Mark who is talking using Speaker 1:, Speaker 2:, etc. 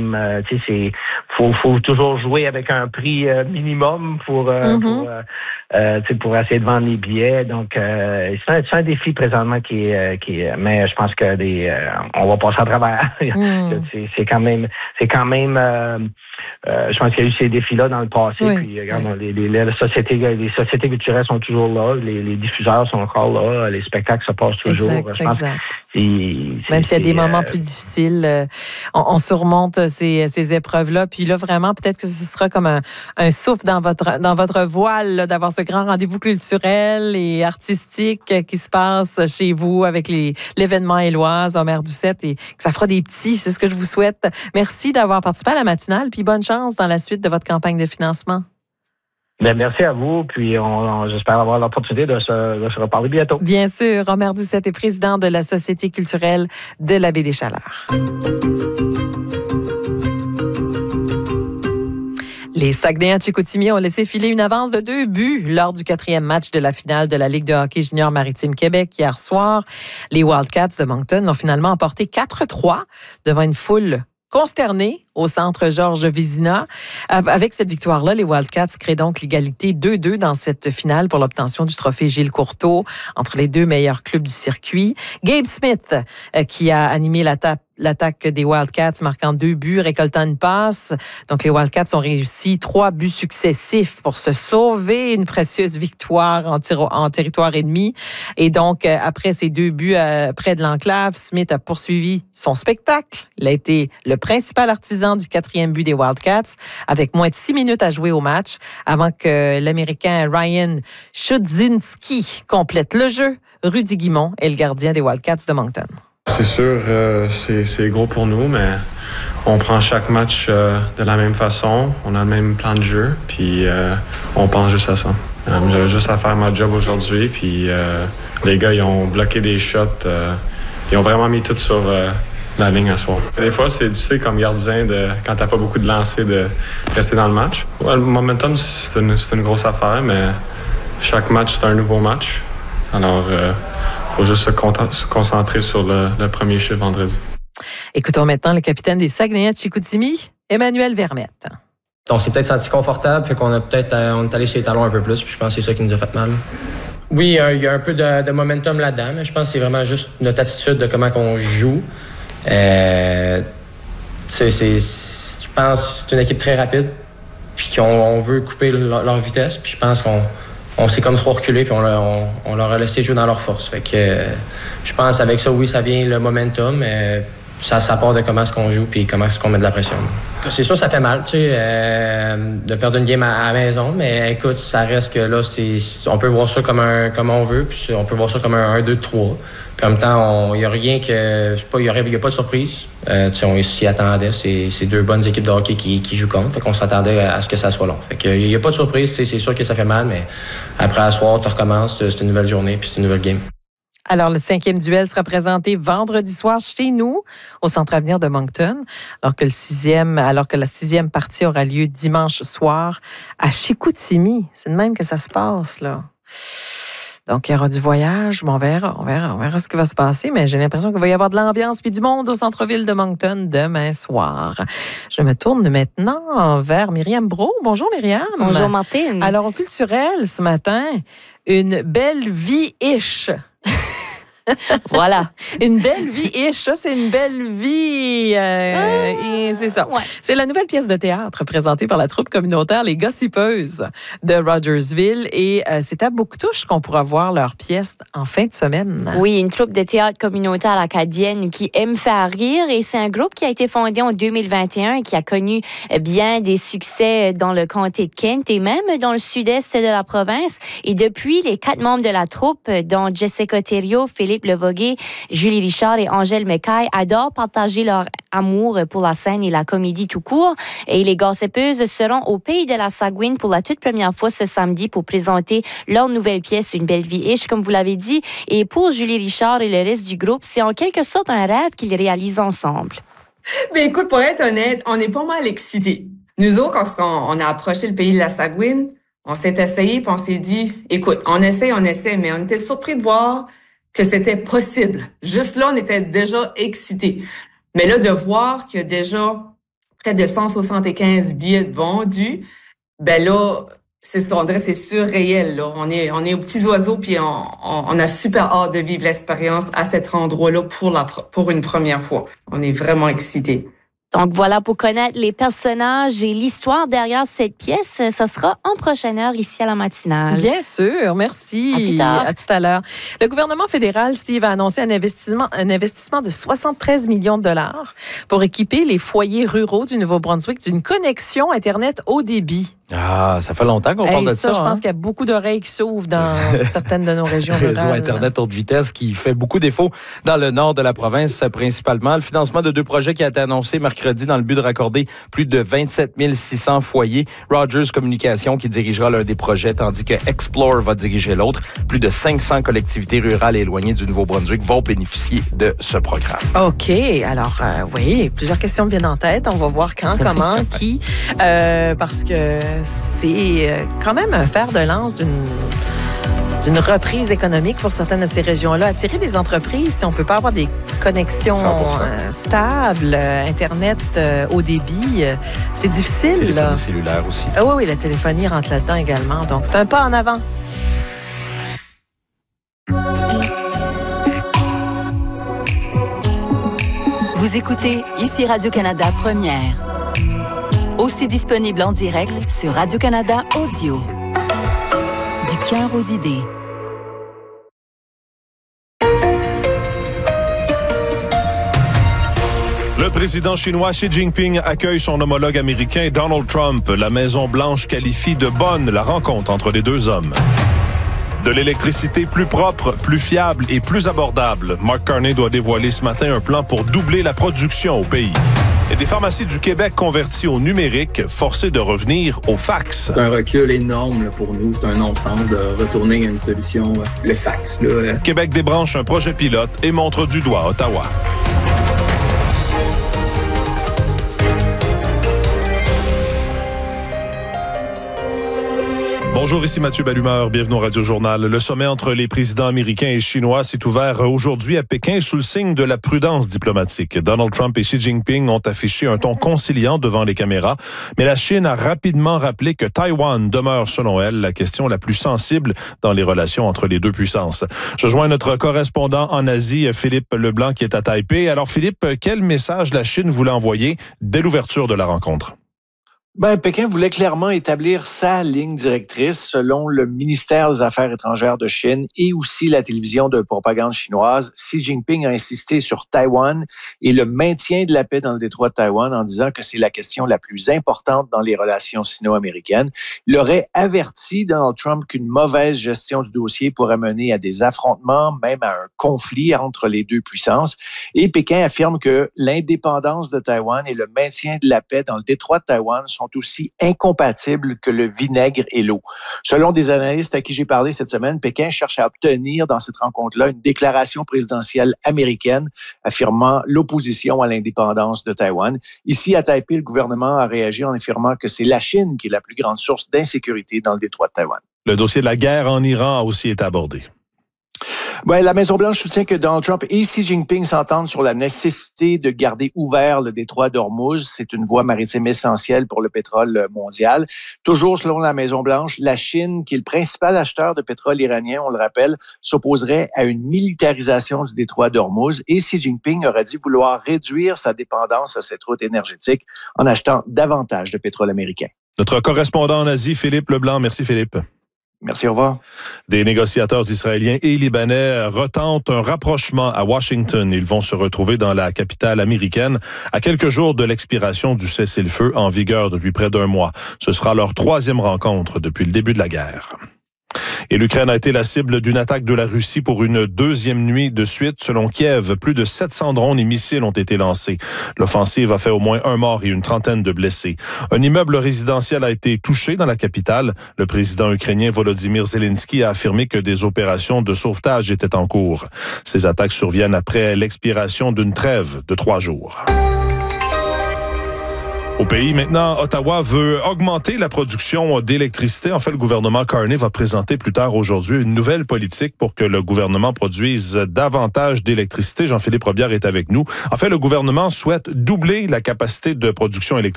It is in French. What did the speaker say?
Speaker 1: même, faut toujours jouer avec un prix minimum pour essayer de vendre les billets. Donc, c'est un défi présentement mais je pense que on va passer à travers. C'est quand même, je pense qu'il y a eu ces défis-là dans le passé. Oui, puis, regarde, les sociétés culturelles sont toujours là, les diffuseurs sont encore là, les spectacles se passent toujours.
Speaker 2: Exact. Même s'il y a des moments plus difficiles, on surmonte ces épreuves-là. Puis là, vraiment, peut-être que ce sera comme un souffle dans votre voile, là, d'avoir ce grand rendez-vous culturel et artistique qui se passe chez vous avec l'événement Éloise, Omer Doucette, et que ça fera des petits. C'est ce que je vous souhaite. Merci d'avoir participé à la matinale, puis bonne chance dans la suite de votre campagne de financement.
Speaker 1: Bien, merci à vous, puis j'espère avoir l'opportunité de se reparler bientôt.
Speaker 2: Bien sûr, Omer Doucette est président de la Société culturelle de la Baie des Chaleurs. Les Saguenayens de Chicoutimi ont laissé filer une avance de 2 buts lors du 4e match de la finale de la Ligue de hockey junior Maritime Québec hier soir. Les Wildcats de Moncton ont finalement emporté 4-3 devant une foule consternée au centre Georges Vézina. Avec cette victoire-là, les Wildcats créent donc l'égalité 2-2 dans cette finale pour l'obtention du trophée Gilles Courteau entre les 2 meilleurs clubs du circuit. Gabe Smith, qui a animé l'attaque des Wildcats, marquant 2 buts, récoltant une passe. Donc, les Wildcats ont réussi 3 buts successifs pour se sauver une précieuse victoire en territoire ennemi. Et donc, après ces 2 buts près de l'enclave, Smith a poursuivi son spectacle. Il a été le principal artisan du 4e but des Wildcats, avec moins de 6 minutes à jouer au match, avant que l'Américain Ryan Chudzinski complète le jeu. Rudy Guimond est le gardien des Wildcats de Moncton.
Speaker 3: C'est sûr, c'est gros pour nous, mais on prend chaque match de la même façon. On a le même plan de jeu, puis on pense juste à ça. J'avais juste à faire ma job aujourd'hui, puis les gars, ils ont bloqué des shots. Ils ont vraiment mis tout sur la ligne à soir. Des fois, c'est difficile comme gardien, quand t'as pas beaucoup de lancers, de rester dans le match. Ouais, le momentum, c'est une grosse affaire, mais chaque match, c'est un nouveau match. Alors, faut juste se concentrer sur le premier chiffre vendredi.
Speaker 2: Écoutons maintenant le capitaine des Saguenayens de Chicoutimi, Emmanuel Vermette.
Speaker 4: On s'est peut-être senti confortable, fait qu'on on est allé sur les talons un peu plus, puis je pense que c'est ça qui nous a fait mal. Oui, il y a un peu de momentum là-dedans, mais je pense que c'est vraiment juste notre attitude de comment on joue. Je pense que c'est une équipe très rapide, puis qu'on veut couper leur vitesse, puis je pense qu'on s'est comme trop reculé, puis on leur a laissé jouer dans leur force. Fait que je pense avec ça, oui, ça vient le momentum, mais ça part de comment est-ce qu'on joue puis comment est-ce qu'on met de la pression. C'est sûr, ça fait mal, tu sais, de perdre une game à la maison, mais écoute, ça reste que là, on peut voir ça comme on veut, puis on peut voir ça comme un 1-2-3. Puis en même temps, il n'y a rien que... Il n'y a pas de surprise. On s'y attendait. C'est 2 bonnes équipes de hockey qui jouent contre. Fait qu'on s'attendait à ce que ça soit long. Fait qu'il n'y a pas de surprise. C'est sûr que ça fait mal, mais après, à soir, tu recommences. C'est une nouvelle journée puis c'est une nouvelle game.
Speaker 2: Alors, le 5e duel sera présenté vendredi soir chez nous, au Centre Avenir de Moncton, alors que la 6e partie aura lieu dimanche soir à Chicoutimi. C'est de même que ça se passe, là. Donc, il y aura du voyage, mais on verra ce qui va se passer, mais j'ai l'impression qu'il va y avoir de l'ambiance puis du monde au centre-ville de Moncton demain soir. Je me tourne maintenant vers Myriam Brault. Bonjour, Myriam.
Speaker 5: Bonjour, Martine.
Speaker 2: Alors, au culturel, ce matin, une belle vie-ish.
Speaker 5: Voilà.
Speaker 2: Une belle vie-ish, ça, c'est une belle vie. Et c'est ça. Ouais. C'est la nouvelle pièce de théâtre présentée par la troupe communautaire Les Gossipeuses de Rogersville. Et c'est à Bouctouche qu'on pourra voir leur pièce en fin de semaine.
Speaker 5: Oui, une troupe de théâtre communautaire acadienne qui aime faire rire. Et c'est un groupe qui a été fondé en 2021 et qui a connu bien des succès dans le comté de Kent et même dans le sud-est de la province. Et depuis, les 4 membres de la troupe, dont Jessica Thériault, Philippe Levogué, Julie Richard et Angèle Mecaille adorent partager leur amour pour la scène et la comédie tout court. Et les Gossipeuses seront au Pays de la Sagouine pour la toute première fois ce samedi pour présenter leur nouvelle pièce, Une belle vie-ish, comme vous l'avez dit. Et pour Julie Richard et le reste du groupe, c'est en quelque sorte un rêve qu'ils réalisent ensemble.
Speaker 6: Mais écoute, pour être honnête, on est pas mal excités. Nous autres, quand on a approché le Pays de la Sagouine, on s'est essayé puis on s'est dit, écoute, on essaie, mais on était surpris de voir que c'était possible. Juste là, on était déjà excités. Mais là, de voir qu'il y a déjà près de 175 billets vendus. Ben là, c'est ça, on dirait c'est surréel, là. On est aux petits oiseaux, puis on a super hâte de vivre l'expérience à cet endroit-là pour une première fois. On est vraiment excités.
Speaker 5: Donc voilà, pour connaître les personnages et l'histoire derrière cette pièce, ça sera en prochaine heure ici à la matinale.
Speaker 2: Bien sûr, merci.
Speaker 5: À plus tard.
Speaker 2: À tout à l'heure. Le gouvernement fédéral, Steve, a annoncé un investissement de 73 millions de dollars pour équiper les foyers ruraux du Nouveau-Brunswick d'une connexion Internet haut débit.
Speaker 7: Ah, ça fait longtemps qu'on parle de ça.
Speaker 2: Je pense qu'il y a beaucoup d'oreilles qui s'ouvrent dans certaines de nos régions rurales.
Speaker 7: Réseau Internet haute vitesse qui fait beaucoup défaut dans le nord de la province principalement. Le financement de 2 projets qui a été annoncé mercredi dans le but de raccorder plus de 27 600 foyers. Rogers Communications qui dirigera l'un des projets, tandis que Explore va diriger l'autre. Plus de 500 collectivités rurales éloignées du Nouveau-Brunswick vont bénéficier de ce programme.
Speaker 2: OK. Alors, oui, plusieurs questions bien en tête. On va voir quand, comment, qui. Parce que c'est quand même un fer de lance d'une reprise économique pour certaines de ces régions-là. Attirer des entreprises, si on ne peut pas avoir des connexions stables, Internet haut débit, c'est difficile.
Speaker 7: Téléphonie cellulaire aussi.
Speaker 2: Ah oui, la téléphonie rentre là-dedans également. Donc, c'est un pas en avant.
Speaker 8: Vous écoutez ici Radio-Canada Première. Aussi disponible en direct sur Radio-Canada Audio. Du cœur aux idées.
Speaker 9: Le président chinois Xi Jinping accueille son homologue américain Donald Trump. La Maison-Blanche qualifie de bonne la rencontre entre les deux hommes. De l'électricité plus propre, plus fiable et plus abordable. Mark Carney doit dévoiler ce matin un plan pour doubler la production au pays. Et des pharmacies du Québec converties au numérique, forcées de revenir au fax.
Speaker 10: C'est un recul énorme là, pour nous. C'est un non-sens de retourner à une solution, le fax. Là.
Speaker 9: Québec débranche un projet pilote et montre du doigt Ottawa. Bonjour, ici Mathieu Ballumeur. Bienvenue au Radio-Journal. Le sommet entre les présidents américains et chinois s'est ouvert aujourd'hui à Pékin sous le signe de la prudence diplomatique. Donald Trump et Xi Jinping ont affiché un ton conciliant devant les caméras, mais la Chine a rapidement rappelé que Taïwan demeure, selon elle, la question la plus sensible dans les relations entre les deux puissances. Je joins notre correspondant en Asie, Philippe Leblanc, qui est à Taipei. Alors, Philippe, quel message la Chine voulait envoyer dès l'ouverture de la rencontre?
Speaker 11: Pékin voulait clairement établir sa ligne directrice selon le ministère des Affaires étrangères de Chine et aussi la télévision de propagande chinoise. Xi Jinping a insisté sur Taïwan et le maintien de la paix dans le détroit de Taïwan en disant que c'est la question la plus importante dans les relations sino-américaines. Il aurait averti Donald Trump qu'une mauvaise gestion du dossier pourrait mener à des affrontements, même à un conflit entre les deux puissances. Et Pékin affirme que l'indépendance de Taïwan et le maintien de la paix dans le détroit de Taïwan sont aussi incompatibles que le vinaigre et l'eau. Selon des analystes à qui j'ai parlé cette semaine, Pékin cherche à obtenir dans cette rencontre-là une déclaration présidentielle américaine affirmant l'opposition à l'indépendance de Taïwan. Ici, à Taipei, le gouvernement a réagi en affirmant que c'est la Chine qui est la plus grande source d'insécurité dans le détroit de Taïwan.
Speaker 9: Le dossier de la guerre en Iran a aussi été abordé.
Speaker 11: La Maison-Blanche soutient que Donald Trump et Xi Jinping s'entendent sur la nécessité de garder ouvert le détroit d'Ormuz. C'est une voie maritime essentielle pour le pétrole mondial. Toujours selon la Maison-Blanche, la Chine, qui est le principal acheteur de pétrole iranien, on le rappelle, s'opposerait à une militarisation du détroit d'Ormuz. Et Xi Jinping aurait dit vouloir réduire sa dépendance à cette route énergétique en achetant davantage de pétrole américain.
Speaker 9: Notre correspondant en Asie, Philippe Leblanc. Merci, Philippe.
Speaker 11: Merci, au revoir.
Speaker 9: Des négociateurs israéliens et libanais retentent un rapprochement à Washington. Ils vont se retrouver dans la capitale américaine à quelques jours de l'expiration du cessez-le-feu en vigueur depuis près d'1 mois. Ce sera leur 3e rencontre depuis le début de la guerre. Et l'Ukraine a été la cible d'une attaque de la Russie pour une 2e nuit de suite. Selon Kiev, plus de 700 drones et missiles ont été lancés. L'offensive a fait au moins 1 mort et une trentaine de blessés. Un immeuble résidentiel a été touché dans la capitale. Le président ukrainien Volodymyr Zelensky a affirmé que des opérations de sauvetage étaient en cours. Ces attaques surviennent après l'expiration d'une trêve de 3 jours. Au pays, maintenant, Ottawa veut augmenter la production d'électricité. En fait, le gouvernement Carney va présenter plus tard aujourd'hui une nouvelle politique pour que le gouvernement produise davantage d'électricité. Jean-Philippe Robillard est avec nous. En fait, le gouvernement souhaite doubler la capacité de production électrique